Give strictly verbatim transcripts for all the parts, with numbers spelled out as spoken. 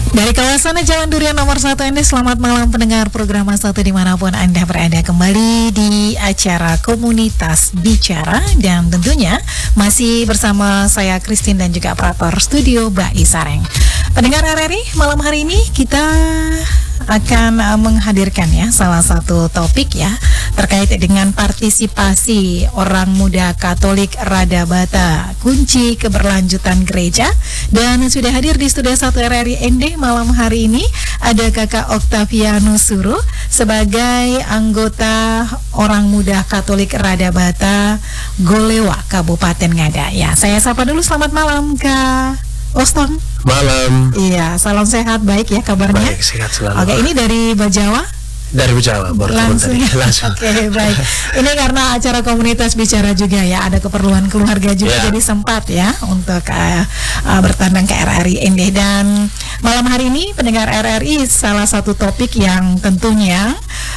Dari kawasan Jalan Durian nomor satu Anda, selamat malam pendengar program satu dimanapun Anda berada, kembali di acara Komunitas Bicara, dan tentunya masih bersama saya Christine dan juga operator studio Mbak Isareng. Pendengar R R I, malam hari ini kita akan uh, menghadirkan ya salah satu topik ya terkait dengan partisipasi orang muda Katolik Radabata, kunci keberlanjutan gereja. Dan sudah hadir di studio satu R R I N D malam hari ini ada Kakak Octavianus Suruh sebagai anggota orang muda Katolik Radabata Golewa, Kabupaten Ngada. Ya, saya sapa dulu, selamat malam Kak Oston. Malam. Iya, salam sehat, baik ya kabarnya? Baik, sehat selalu. Oke, ini dari Bajawa? Dari Bajawa, baru langsung. langsung. Oke, baik. Ini karena acara Komunitas Bicara juga ya, ada keperluan keluarga juga, yeah. Jadi sempat ya untuk uh, uh, bertandang ke R R I N D. Dan malam hari ini pendengar R R I, salah satu topik yang tentunya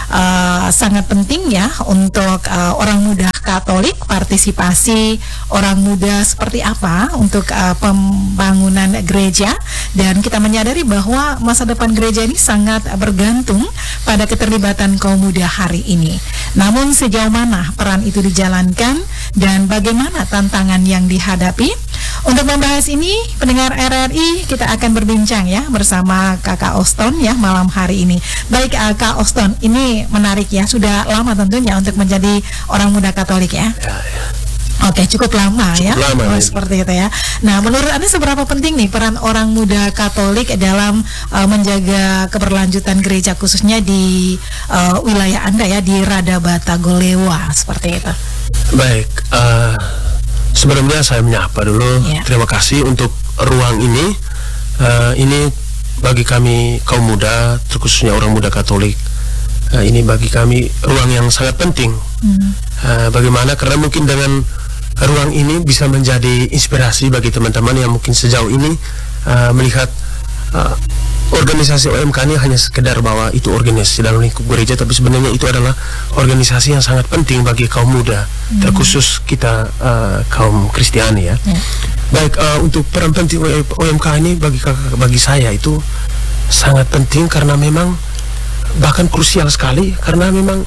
uh, sangat penting ya untuk uh, orang muda Katolik, partisipasi orang muda seperti apa untuk uh, pembangunan gereja. Dan kita menyadari bahwa masa depan gereja ini sangat bergantung pada keterlibatan kaum muda hari ini. Namun sejauh mana peran itu dijalankan dan bagaimana tantangan yang dihadapi? Untuk membahas ini, pendengar R R I, kita akan berbincang ya bersama Kakak Oston ya malam hari ini. Baik, uh, Kak Oston, ini menarik ya, sudah lama tentunya untuk menjadi orang muda Katolik ya. Ya, ya. Oke, cukup lama cukup ya. Lama, oh, ya. Seperti itu ya. Nah, menurut Anda seberapa penting nih peran orang muda Katolik dalam uh, menjaga keberlanjutan gereja, khususnya di uh, wilayah Anda ya, di Radabata Golewa seperti itu? Baik, uh, sebelumnya saya menyapa dulu. Ya. Terima kasih untuk ruang ini. Uh, ini bagi kami kaum muda, terkhususnya orang muda Katolik. Uh, ini bagi kami ruang yang sangat penting. Hmm. Uh, bagaimana? Karena mungkin dengan ruang ini bisa menjadi inspirasi bagi teman-teman yang mungkin sejauh ini uh, melihat uh, organisasi O M K ini hanya sekedar bahwa itu organisasi dalam lingkup gereja, tapi sebenarnya itu adalah organisasi yang sangat penting bagi kaum muda, hmm. terkhusus kita uh, kaum Kristiani ya. Hmm. Baik, uh, untuk peran penting O M K ini bagi bagi saya itu sangat penting karena memang bahkan krusial sekali, karena memang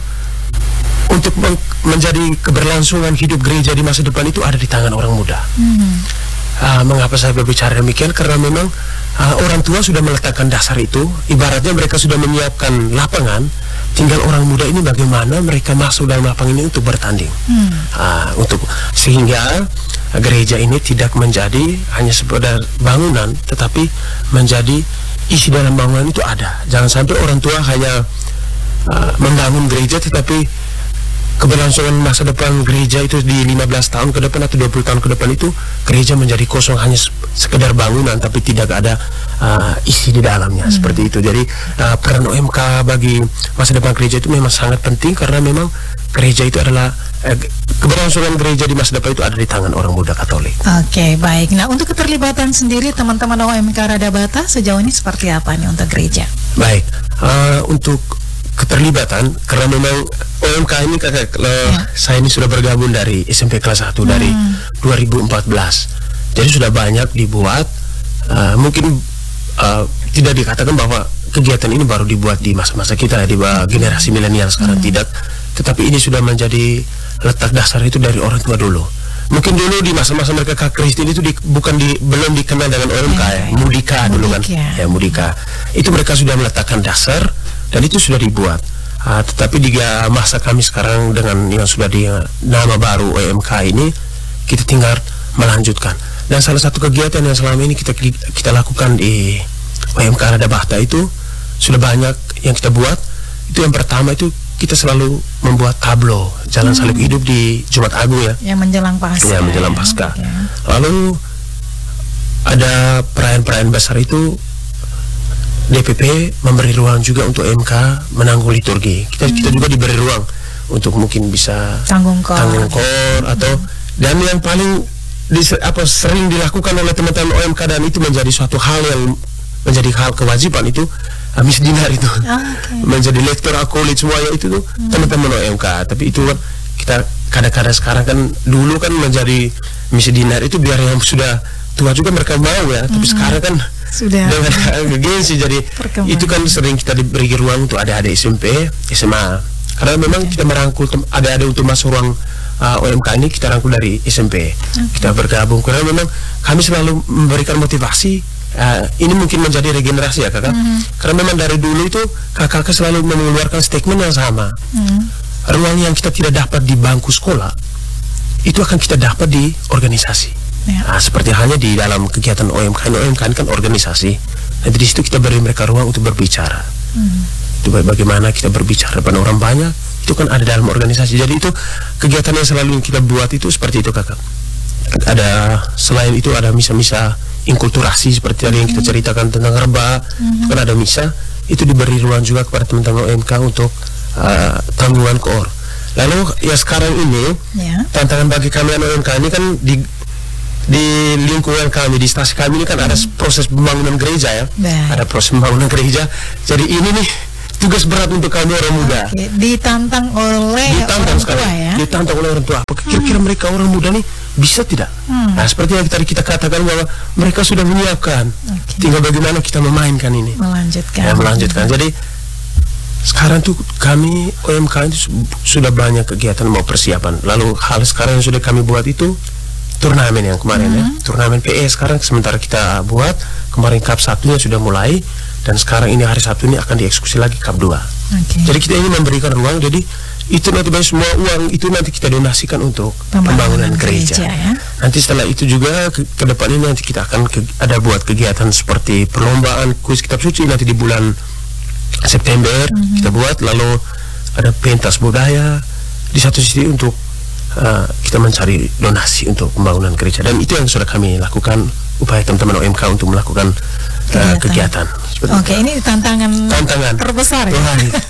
untuk men menjadi keberlangsungan hidup gereja di masa depan itu ada di tangan orang muda. Hmm. Uh, mengapa saya berbicara demikian? Karena memang uh, orang tua sudah meletakkan dasar itu. Ibaratnya mereka sudah menyiapkan lapangan. Tinggal orang muda ini bagaimana mereka masuk dalam lapangan ini untuk bertanding. Hmm. Uh, untuk sehingga uh, gereja ini tidak menjadi hanya sekedar bangunan, tetapi menjadi isi dalam bangunan itu ada. Jangan sampai orang tua hanya uh, membangun gereja, tetapi keberlangsungan masa depan gereja itu di lima belas tahun ke depan atau dua puluh tahun ke depan itu gereja menjadi kosong, hanya sekedar bangunan tapi tidak ada uh, isi di dalamnya. Hmm. Seperti itu. Jadi uh, peran O M K bagi masa depan gereja itu memang sangat penting, karena memang gereja itu adalah uh, keberlangsungan gereja di masa depan itu ada di tangan orang muda Katolik. Oke, baik. Nah, untuk keterlibatan sendiri teman-teman O M K Radabata sejauh ini seperti apa nih untuk gereja? Baik, uh, untuk keterlibatan, karena memang O M K ini kakak, ya. Saya ini sudah bergabung dari S M P kelas satu hmm. dari dua ribu empat belas. Jadi sudah banyak dibuat. Uh, mungkin uh, tidak dikatakan bahwa kegiatan ini baru dibuat di masa-masa kita di hmm. generasi milenial sekarang, hmm. tidak. Tetapi ini sudah menjadi letak dasar itu dari orang tua dulu. Mungkin dulu di masa-masa mereka Kak Kristin itu di, bukan di, belum dikenal dengan O M K ya, ya. Mudika dulu kan, ya Mudika. Itu mereka sudah meletakkan dasar. Dan itu sudah dibuat, uh, tetapi di masa kami sekarang dengan yang sudah di nama baru O M K ini, kita tinggal melanjutkan. Dan salah satu kegiatan yang selama ini kita kita lakukan di O M K Radabata itu sudah banyak yang kita buat. Itu yang pertama itu kita selalu membuat tablo Jalan hmm. Salib Hidup di Jumat Agung ya. Yang menjelang Paskah. Ya, menjelang Paskah. Ya. Lalu ada perayaan-perayaan besar itu. D P P memberi ruang juga untuk M K menanggung liturgi. Kita hmm. kita juga diberi ruang untuk mungkin bisa tanggung kor, tanggung kor atau hmm. dan yang paling di, apa sering dilakukan oleh teman-teman O M K dan itu menjadi suatu hal yang menjadi hal kewajiban itu uh, misdinar itu. Oh, okay. Menjadi lektor akolit semuanya itu tuh hmm. teman-teman O M K. Tapi itu kan kita kadang-kadang sekarang kan dulu kan menjadi misdinar itu biar yang sudah tua juga mereka mau ya. Tapi hmm. sekarang kan sudah dengan urgensi. Jadi itu kan sering kita diberi ruang untuk adik-adik S M P, S M A. Karena memang kita merangkul adik-adik untuk masuk ruang uh, O M K ini, kita rangkul dari S M P. Okay. Kita bergabung karena memang kami selalu memberikan motivasi. Uh, ini mungkin menjadi regenerasi ya kakak. Mm. Karena memang dari dulu itu kakak selalu mengeluarkan statement yang sama. Mm. Ruang yang kita tidak dapat di bangku sekolah, itu akan kita dapat di organisasi. Ya. Nah, seperti halnya di dalam kegiatan O M K, O M K kan organisasi. Nanti di situ kita beri mereka ruang untuk berbicara. Hmm. Itu bagaimana kita berbicara depan orang banyak, itu kan ada dalam organisasi. Jadi itu kegiatan yang selalu kita buat itu seperti itu kakak. Ada selain itu ada misa-misa inkulturasi seperti tadi yang kita ceritakan tentang reba, hmm. kan ada misa. Itu diberi ruang juga kepada teman-teman O M K untuk uh, tanggungan koor. Lalu ya sekarang ini ya. Tantangan bagi kami O M K ini kan di di lingkungan kami, di stasi kami ini kan hmm. ada proses pembangunan gereja ya. Baik. Ada proses pembangunan gereja. Jadi ini nih tugas berat untuk kami orang muda. Oke. Ditantang oleh ditantang orang sekali. tua ya. Ditantang oleh orang tua. Apa kira-kira hmm. mereka orang muda nih bisa tidak? Hmm. Nah, seperti yang tadi kita katakan bahwa mereka sudah menyiapkan. Okay. Tinggal bagaimana kita memainkan ini. Melanjutkan. Ya, melanjutkan. Jadi sekarang tuh kami O M K itu sudah banyak kegiatan mau persiapan. Lalu hal sekarang yang sudah kami buat itu turnamen yang kemarin hmm. ya, turnamen P E sekarang sementara kita buat. Kemarin Cup satunya sudah mulai dan sekarang ini hari Sabtu ini akan dieksekusi lagi Cup dua. Okay. Jadi kita ini memberikan ruang, jadi itu nanti semua uang itu nanti kita donasikan untuk pembangunan, pembangunan gereja. gereja ya? Nanti setelah itu juga ke, ke depan ini nanti kita akan ke, ada buat kegiatan seperti perlombaan kuis kitab suci nanti di bulan September hmm. kita buat, lalu ada pentas budaya di satu sisi untuk Uh, kita mencari donasi untuk pembangunan gereja, dan itu yang sudah kami lakukan, upaya teman-teman O M K untuk melakukan uh, kegiatan. Oke, okay, ini tantangan, tantangan terbesar ya?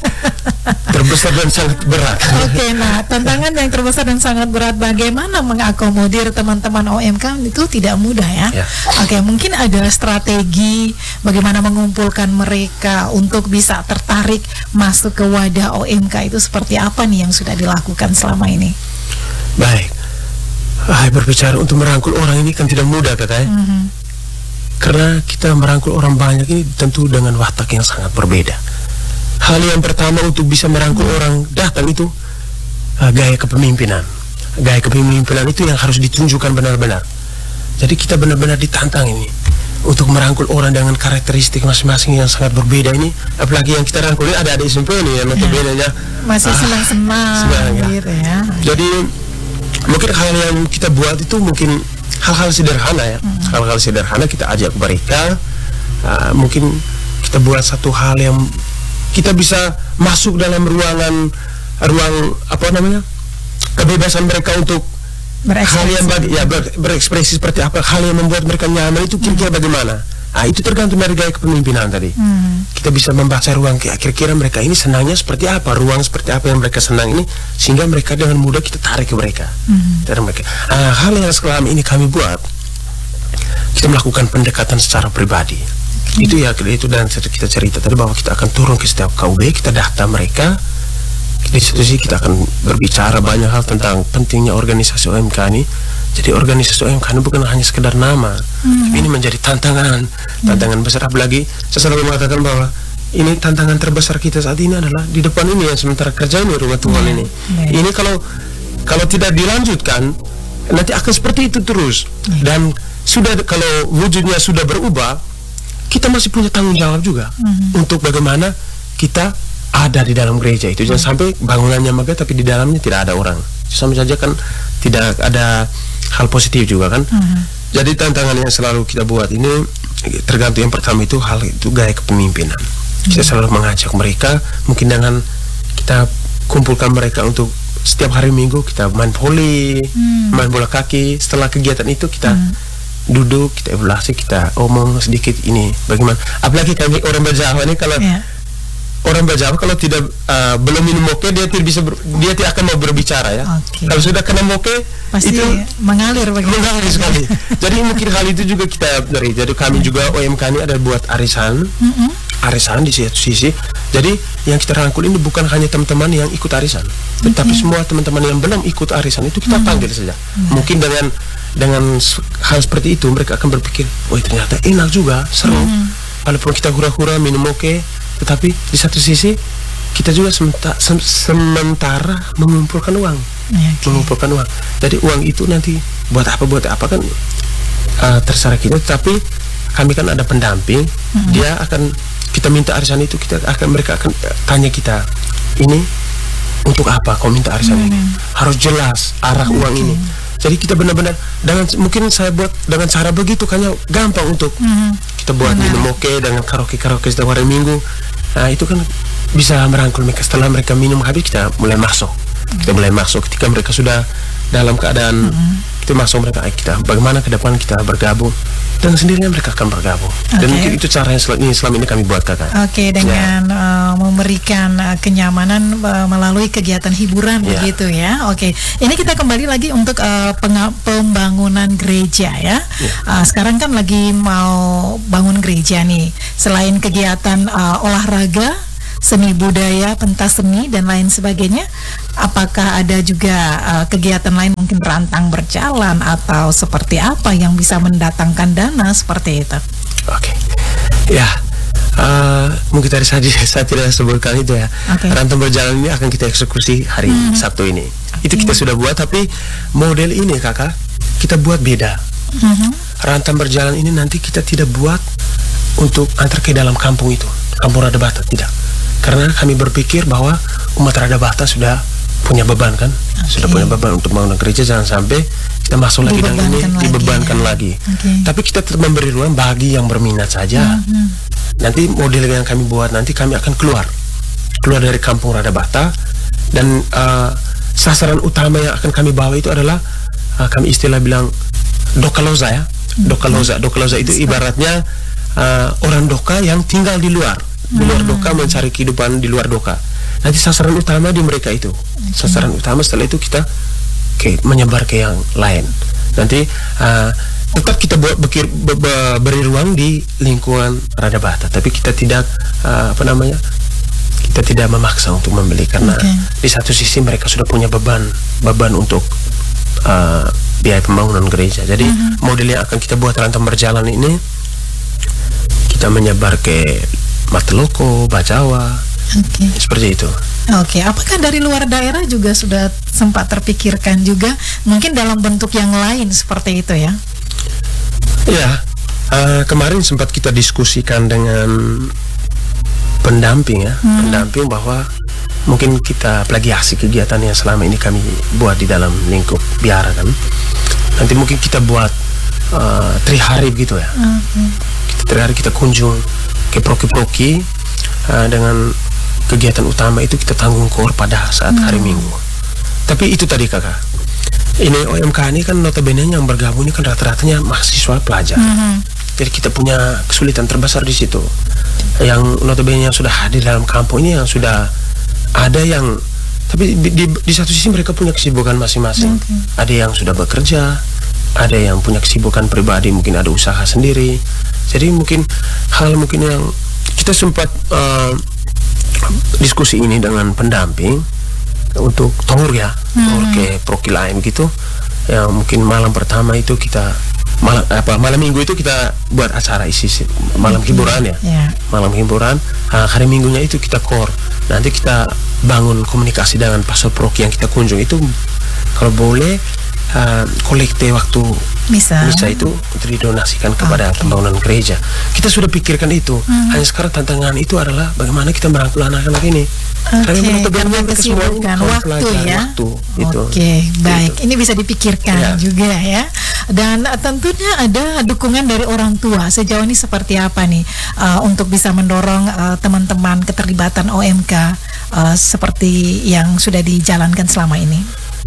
Terbesar dan sangat berat. Oke, okay, nah tantangan yang terbesar dan sangat berat bagaimana mengakomodir teman-teman O M K itu tidak mudah ya. ya. Oke, okay, mungkin ada strategi bagaimana mengumpulkan mereka untuk bisa tertarik masuk ke wadah O M K itu seperti apa nih yang sudah dilakukan selama ini? Baik, ah, berbicara untuk merangkul orang ini kan tidak mudah kakak ya. Mm-hmm. Karena kita merangkul orang banyak ini tentu dengan watak yang sangat berbeda. Hal yang pertama untuk bisa merangkul mm-hmm. orang datang itu uh, gaya kepemimpinan. Gaya kepemimpinan itu yang harus ditunjukkan benar-benar. Jadi kita benar-benar ditantang ini untuk merangkul orang dengan karakteristik masing-masing yang sangat berbeda ini. Apalagi yang kita rangkul ini ada adik S M P nih yang notabene-nya masih ah, senang-senang gitu ya. Jadi mungkin hal yang kita buat itu mungkin hal-hal sederhana ya, hmm. hal-hal sederhana kita ajak mereka. Uh, mungkin kita buat satu hal yang kita bisa masuk dalam ruangan, ruang apa namanya, kebebasan mereka untuk hal yang bagi, ya ber, berekspresi seperti apa, hal yang membuat mereka nyaman itu kira-kira hmm. bagaimana. Nah, itu tergantung dari gaya kepemimpinan tadi. Hmm. Kita bisa membaca ruang, kira-kira mereka ini senangnya seperti apa, ruang seperti apa yang mereka senang ini, sehingga mereka dengan mudah kita tarik ke mereka. Hmm. Dari mereka. Nah, hal yang selama ini kami buat, kita melakukan pendekatan secara pribadi. Hmm. Itu ya, itu dan kita cerita tadi bahwa kita akan turun ke setiap K U B, kita data mereka. Di situ sih kita akan berbicara banyak hal tentang pentingnya organisasi O M K ini. Jadi organisasi O M K ini bukan hanya sekedar nama, hmm. ini menjadi tantangan, tantangan hmm. besar. Apalagi saya selalu mengatakan bahwa ini tantangan terbesar kita saat ini adalah di depan ini yang sementara kerja ini rumah Tuhan hmm. ini. Hmm. Ini kalau kalau tidak dilanjutkan nanti akan seperti itu terus. Hmm. Dan sudah kalau wujudnya sudah berubah, kita masih punya tanggung jawab juga hmm. untuk bagaimana kita ada di dalam gereja itu. Jangan sampai bangunannya megah tapi di dalamnya tidak ada orang. Sama saja kan tidak ada hal positif juga kan. Uh-huh. Jadi tantangan yang selalu kita buat ini tergantung, yang pertama itu hal itu gaya kepemimpinan. Uh-huh. Kita selalu mengajak mereka, mungkin dengan kita kumpulkan mereka untuk setiap hari Minggu kita main voli, uh-huh. main bola kaki. Setelah kegiatan itu kita uh-huh. duduk, kita evaluasi, kita omong sedikit ini bagaimana. Apalagi kami orang berjawa ini kalau yeah. orang berjawa kalau tidak uh, belum minum moke dia tidak bisa ber, dia tidak akan mau berbicara ya. Okay. Kalau sudah kena moke pasti itu mengalir begitu. Mengalir sekali. Jadi mungkin hal itu juga kita dari. Jadi kami juga O M K ini ada buat arisan, mm-hmm. arisan di satu sisi. Jadi yang kita rangkul ini bukan hanya teman-teman yang ikut arisan, tetapi mm-hmm. semua teman-teman yang belum ikut arisan itu kita mm-hmm. panggil saja. Mm-hmm. Mungkin dengan dengan hal seperti itu mereka akan berpikir, oh ternyata enak juga, seru. Hmm. Walaupun kita hura-hura minum oke, tetapi di satu sisi kita juga sementara, sementara mengumpulkan uang, okay. mengumpulkan uang. Jadi uang itu nanti buat apa buat apa kan uh, terserah kita. Tapi kami kan ada pendamping, hmm. dia akan kita minta arisan itu, kita akan mereka akan tanya kita, ini untuk apa kau minta arisan hmm. ini? Harus jelas arah okay. uang ini. Jadi kita benar-benar dengan mungkin saya buat dengan cara begitu kayaknya gampang untuk mm-hmm. kita buat Benar. minum oke dengan karaoke-karaoke setiap hari Minggu. Nah itu kan bisa merangkul mereka. Setelah mereka minum habis kita mulai masuk. Mm-hmm. Kita mulai masuk ketika mereka sudah dalam keadaan mm-hmm. kita masuk mereka, kita bagaimana ke depan kita bergabung. Dan sendirinya mereka akan bergabung. Okay. Dan mungkin itu cara yang selama ini, selama ini kami buat kakak. Oke, okay, dengan ya. uh, memberikan uh, kenyamanan uh, melalui kegiatan hiburan ya. begitu ya. Oke, okay. Ini kita kembali lagi untuk uh, pembangunan gereja ya. ya. Uh, sekarang kan lagi mau bangun gereja nih. Selain kegiatan uh, olahraga, seni budaya, pentas seni dan lain sebagainya, apakah ada juga uh, kegiatan lain mungkin rantang berjalan atau seperti apa yang bisa mendatangkan dana seperti itu? Oke, okay. ya uh, mungkin tadi saya, saya tidak sebutkan itu ya. Okay. Rantang berjalan ini akan kita eksekusi hari hmm. Sabtu ini. Okay. Itu kita sudah buat, tapi model ini kakak kita buat beda. Hmm. Rantang berjalan ini nanti kita tidak buat untuk antar ke dalam kampung itu, kampung Rada Bata, tidak. Karena kami berpikir bahwa umat Rada Bata sudah punya beban kan, okay. sudah punya beban untuk membangun gereja, jangan sampai kita masuk lagi dan ini lagi, dibebankan ya. lagi. Okay. Tapi kita tetap memberi ruang bagi yang berminat saja. Mm-hmm. Nanti model yang kami buat nanti kami akan keluar, keluar dari kampung Rada Bata dan uh, sasaran utama yang akan kami bawa itu adalah uh, kami istilah bilang dokaloza ya, mm-hmm. dokaloza, dokaloza itu ibaratnya uh, orang doka yang tinggal di luar. Di luar doka, mencari kehidupan di luar doka. Nanti sasaran utama di mereka itu. Sasaran utama setelah itu kita okay, menyebar ke yang lain. Nanti uh, tetap kita buat bekir, be, be, beri ruang di lingkungan Rada Bata, tapi kita tidak uh, apa namanya? Kita tidak memaksa untuk membeli karena okay. di satu sisi mereka sudah punya beban beban untuk uh, biaya pembangunan gereja. Jadi uh-huh. model yang akan kita buat rantang berjalan ini kita menyebar ke Mateloko, Bajawa, okay. seperti itu. Oke, okay. Apakah dari luar daerah juga sudah sempat terpikirkan juga mungkin dalam bentuk yang lain seperti itu ya? Ya, uh, kemarin sempat kita diskusikan dengan pendamping ya, hmm. pendamping bahwa mungkin kita plagiasi kegiatan yang selama ini kami buat di dalam lingkup biara kan. Nanti mungkin kita buat uh, triharib gitu ya. Okay. Kita triharib kita kunjung ke proki-proki uh, dengan kegiatan utama itu kita tanggung kor pada saat hmm. hari Minggu. Tapi itu tadi kakak, ini O M K ini kan notabene yang bergabung ini kan rata-ratanya mahasiswa pelajar. Hmm. Jadi kita punya kesulitan terbesar di situ. Yang notabene yang sudah hadir dalam kampung ini yang sudah ada yang, tapi di, di, di satu sisi mereka punya kesibukan masing-masing. Okay. Ada yang sudah bekerja, ada yang punya kesibukan pribadi, mungkin ada usaha sendiri. Jadi mungkin hal mungkin yang kita sempat uh, diskusi ini dengan pendamping untuk tour ya, hmm. tour ke proki lain gitu. Yang mungkin malam pertama itu kita malam apa malam minggu itu kita buat acara isi malam hiburan ya, yeah. malam hiburan. Uh, hari minggunya itu kita core. Nanti kita bangun komunikasi dengan pastor proki yang kita kunjung itu kalau boleh. Uh, kolekte waktu bisa. bisa itu untuk didonasikan kepada okay. pembangunan gereja. Kita sudah pikirkan itu. Hmm. Hanya sekarang tantangan itu adalah bagaimana kita merangkul anak-anak ini. Oke, okay. Karena kesibukan waktu ya. Oke, okay. Baik. Ini bisa dipikirkan ya. juga ya. Dan uh, tentunya ada dukungan dari orang tua. Sejauh ini seperti apa nih uh, untuk bisa mendorong uh, teman-teman keterlibatan O M K uh, seperti yang sudah dijalankan selama ini?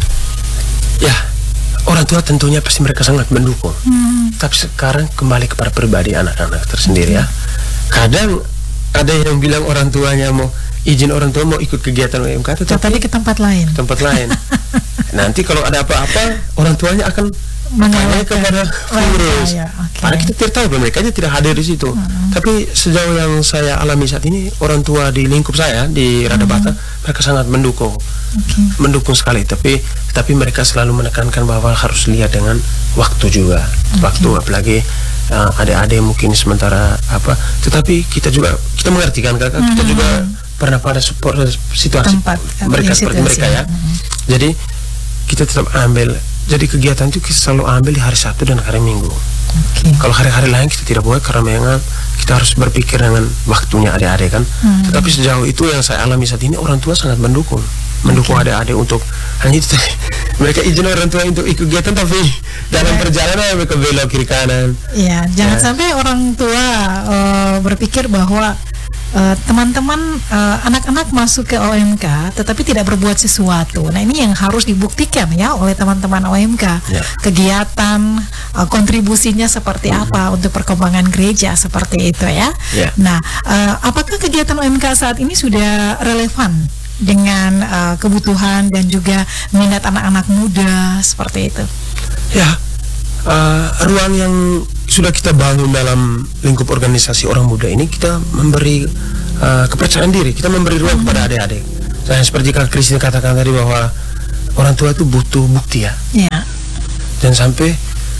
Ya. Orang tua tentunya pasti mereka sangat mendukung. Hmm. Tapi sekarang kembali kepada pribadi anak-anak tersendiri ya. Kadang ada yang bilang orang tuanya mau izin orang tua mau ikut kegiatan O M K, tetapi ke tempat lain. Tempat lain. Nanti kalau ada apa-apa orang tuanya akan tanya kepada pengurus. Ya, okay. Padahal kita tidak tahu, mereka aja tidak hadir di situ. Hmm. Tapi sejauh yang saya alami saat ini, orang tua di lingkup saya di Radabata, hmm. mereka sangat mendukung, okay. mendukung sekali. Tapi tapi mereka selalu menekankan bahwa harus lihat dengan waktu juga, okay. waktu apalagi uh, adik-adik mungkin sementara apa. Tetapi kita juga kita mengerti kan, kakak, hmm. kita juga pernah pada support situasi tempat, mereka seperti mereka ya. Hmm. Jadi kita tetap ambil. Jadi kegiatan itu kita selalu ambil di hari Sabtu dan hari Minggu. Okay. Kalau hari-hari lain kita tidak boleh karena memang kita harus berpikir dengan waktunya adik-adik kan. Hmm. Tetapi sejauh itu yang saya alami saat ini, orang tua sangat mendukung, mendukung okay. adik-adik untuk hanya itu. Mereka izin orang tua untuk ikut kegiatan, tapi dalam yeah. perjalanan mereka belok kiri kanan. Iya, jangan yeah. sampai orang tua uh, berpikir bahwa Uh, teman-teman uh, anak-anak masuk ke O M K tetapi tidak berbuat sesuatu. Nah, ini yang harus dibuktikan ya oleh teman-teman O M K. Yeah. Kegiatan uh, kontribusinya seperti mm-hmm. apa untuk perkembangan gereja seperti itu ya. Yeah. Nah, uh, apakah kegiatan O M K saat ini sudah relevan dengan uh, kebutuhan dan juga minat anak-anak muda seperti itu? Ya, uh, ruang yang sudah kita bangun dalam lingkup organisasi orang muda ini, kita memberi uh, kepercayaan diri, kita memberi ruang hmm. kepada adik-adik. Dan seperti Kak Christine katakan tadi bahwa orang tua itu butuh bukti ya. Yeah. Dan sampai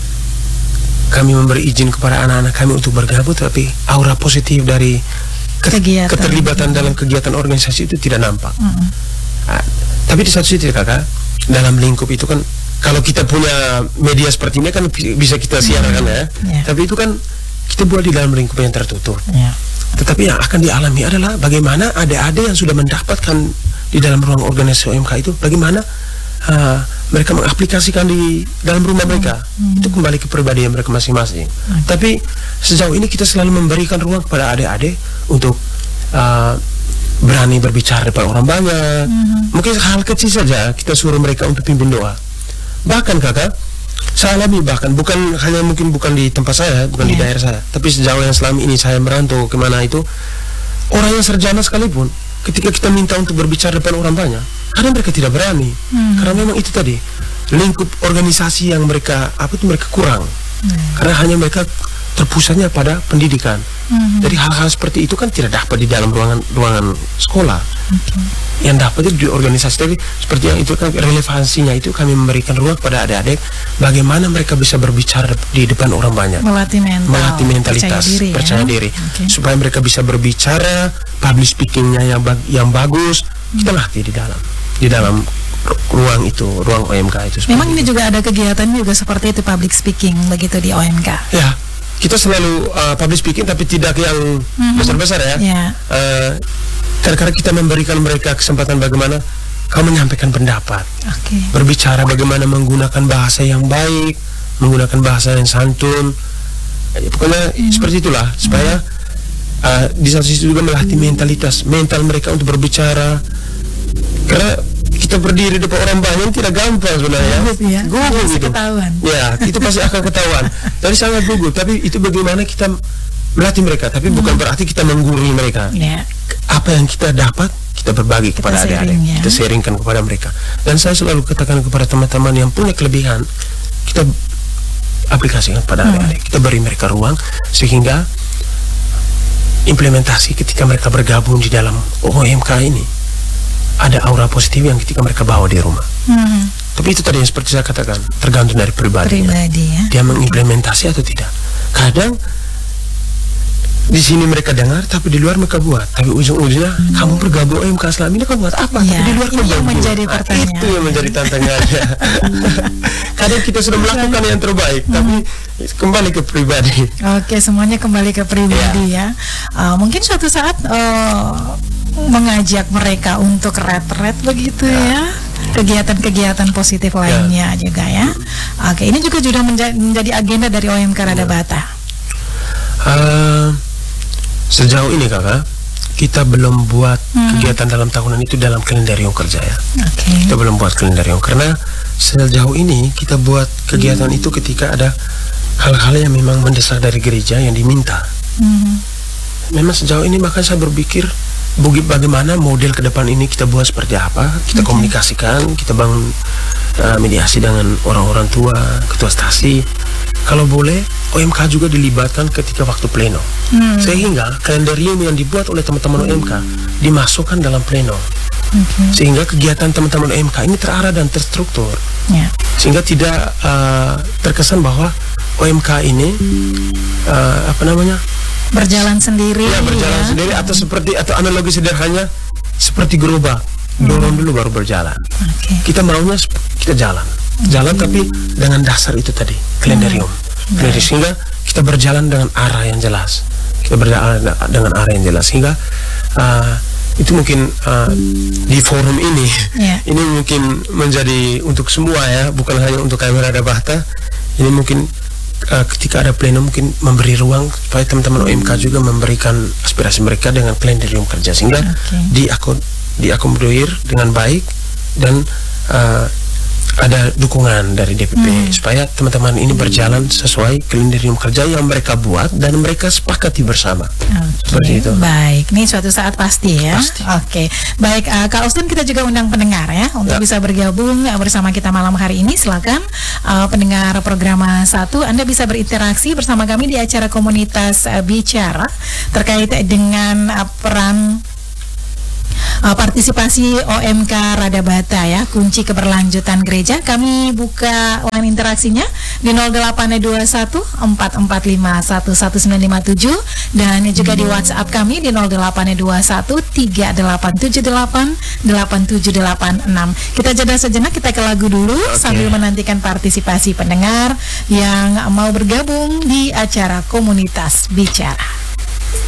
kami memberi izin kepada anak-anak kami untuk bergabung, tapi aura positif dari ke kegiatan. keterlibatan dalam kegiatan organisasi itu tidak nampak. Hmm. Nah, tapi di satu sisi kakak, dalam lingkup itu kan, kalau kita punya media seperti ini kan bisa kita siarkan ya. Yeah. Tapi itu kan kita buat di dalam lingkup yang tertutup. Yeah. Tetapi yang akan dialami adalah bagaimana adik-adik yang sudah mendapatkan di dalam ruang organisasi O M K itu, bagaimana uh, mereka mengaplikasikan di dalam rumah mereka. Mm. Itu kembali ke pribadi mereka masing-masing. Okay. Tapi sejauh ini kita selalu memberikan ruang kepada adik-adik untuk uh, berani berbicara depan orang banyak. Mm. Mungkin hal kecil saja kita suruh mereka untuk pimpin doa. Bahkan kakak, saya alami bahkan bukan hanya mungkin bukan di tempat saya, bukan yeah. di daerah saya, tapi sejauh yang selama ini saya merantau kemana itu, orang yang sarjana sekalipun, ketika kita minta untuk berbicara depan orang banyak, kadang mereka tidak berani, hmm. karena memang itu tadi lingkup organisasi yang mereka apa itu mereka kurang, hmm. karena hanya mereka terpusatnya pada pendidikan. Hmm. Jadi hal-hal seperti itu kan tidak dapat di dalam ruangan ruangan sekolah. Okay. Yang dapat itu di organisasi. Tapi seperti yang itu kan relevansinya itu kami memberikan ruang kepada adik-adik bagaimana mereka bisa berbicara di depan orang banyak. Melatih mental, melatih mentalitas, percaya diri, percaya ya? diri. Okay. Supaya mereka bisa berbicara, public speakingnya yang bag, yang bagus. Hmm. Kita latih di dalam di dalam ruang itu, ruang O M K itu. Memang ini itu. juga ada kegiatan juga seperti itu, public speaking begitu di O M K. Ya. Kita selalu uh, public speaking tapi tidak yang mm-hmm. besar-besar ya. Yeah. Uh, Karena kita memberikan mereka kesempatan bagaimana kamu menyampaikan pendapat, okay. berbicara bagaimana menggunakan bahasa yang baik, menggunakan bahasa yang santun. Ya, pokoknya mm-hmm. seperti itulah supaya uh, di satu sisi juga melatih mm-hmm. mentalitas, mental mereka untuk berbicara. Karena kita berdiri depan orang banyak tidak gampang sebenarnya. Gugup ya. Gugup gitu. Ketahuan. Ya, itu pasti akan ketahuan. Jadi sangat gugup. Tapi itu bagaimana kita melatih mereka. Tapi hmm. bukan berarti kita menggurui mereka. Ya. Apa yang kita dapat kita berbagi kita kepada adik-adik. Ya. Kita sharingkan kepada mereka. Dan saya selalu katakan kepada teman-teman yang punya kelebihan, kita aplikasikan kepada hmm. adik-adik. Kita beri mereka ruang sehingga implementasi ketika mereka bergabung di dalam O M K ini ada aura positif yang ketika mereka bawa di rumah. Hmm. Tapi itu tadi yang seperti saya katakan, tergantung dari pribadi. Pribadi ya. Dia mengimplementasi atau tidak. Kadang di sini mereka dengar, tapi di luar mereka buat. Tapi ujung-ujungnya hmm. kamu bergabung O M K selama ini kamu buat apa? Ya, tapi di luar ini yang menjadi nah, pertanyaan. Itu yang menjadi tantangannya. Kadang kita sudah melakukan yang terbaik, hmm. tapi kembali ke pribadi. Oke, semuanya kembali ke pribadi ya. ya. Uh, mungkin suatu saat. Uh, mengajak mereka untuk retret begitu ya, kegiatan-kegiatan positif lainnya ya. juga ya. Oke, ini juga sudah menja menjadi agenda dari O M K Radabata. Uh, sejauh ini kakak, kita belum buat hmm. kegiatan dalam tahunan itu dalam kalendarium kerja ya. Okay. Kita belum buat kalendarium karena sejauh ini kita buat kegiatan hmm. itu ketika ada hal-hal yang memang mendesak dari gereja yang diminta. Hmm. Memang sejauh ini bahkan saya berpikir bagaimana model ke depan ini kita buat seperti apa, kita okay. komunikasikan, kita bangun uh, mediasi dengan orang-orang tua, ketua stasi. Kalau boleh, O M K juga dilibatkan ketika waktu pleno, hmm. sehingga kalendarium yang dibuat oleh teman-teman O M K dimasukkan dalam pleno, okay. sehingga kegiatan teman-teman O M K ini terarah dan terstruktur, yeah. sehingga tidak uh, terkesan bahwa O M K ini uh, apa namanya berjalan sendiri, ya berjalan ya. sendiri atau seperti atau analogi sederhananya seperti gerobak, dorong hmm. dulu baru berjalan. Okay. Kita maunya kita jalan, jalan hmm. tapi dengan dasar itu tadi kalendarium. Hmm. Jadi sehingga kita berjalan dengan arah yang jelas, kita berjalan dengan arah yang jelas, sehingga uh, itu mungkin uh, di forum ini, yeah. ini mungkin menjadi untuk semua ya, bukan hanya untuk kami Rada Bahta. Ini mungkin uh, ketika ada pleno mungkin memberi ruang supaya teman-teman O M K juga memberikan aspirasi mereka dengan kalendarium kerja, sehingga okay. diakom diakomodir dengan baik dan uh, ada dukungan dari D P P hmm. supaya teman-teman ini berjalan sesuai kalendarium kerja yang mereka buat dan mereka sepakati bersama. Okay. Seperti itu. Baik, ini suatu saat pasti ya. Pasti. Oke, okay. Baik, uh, Kak Austin, kita juga undang pendengar ya untuk ya. bisa bergabung uh, bersama kita malam hari ini. Silakan uh, pendengar program satu, Anda bisa berinteraksi bersama kami di acara komunitas uh, bicara terkait dengan uh, peran Uh, partisipasi O M K Rada Bahta ya, kunci keberlanjutan gereja. Kami buka line interaksinya di nol delapan dua satu empat empat lima satu satu sembilan lima tujuh dan juga di WhatsApp kami di nol delapan dua satu tiga delapan tujuh delapan delapan tujuh delapan enam. Kita jeda sejenak, kita ke lagu dulu okay. sambil menantikan partisipasi pendengar yang mau bergabung di acara komunitas bicara.